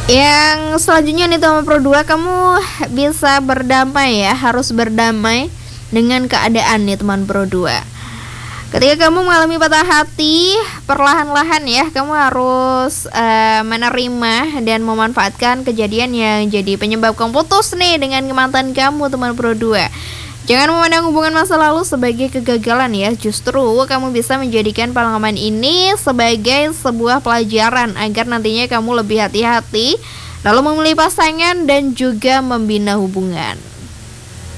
Yang selanjutnya nih teman Pro 2, kamu bisa berdamai ya, harus berdamai dengan keadaan nih teman Pro 2. Ketika kamu mengalami patah hati, perlahan-lahan ya kamu harus menerima dan memanfaatkan kejadian yang jadi penyebab kamu putus nih dengan mantan kamu teman Pro 2. Jangan memandang hubungan masa lalu sebagai kegagalan ya. Justru kamu bisa menjadikan pengalaman ini sebagai sebuah pelajaran agar nantinya kamu lebih hati-hati dalam memilih pasangan dan juga membina hubungan.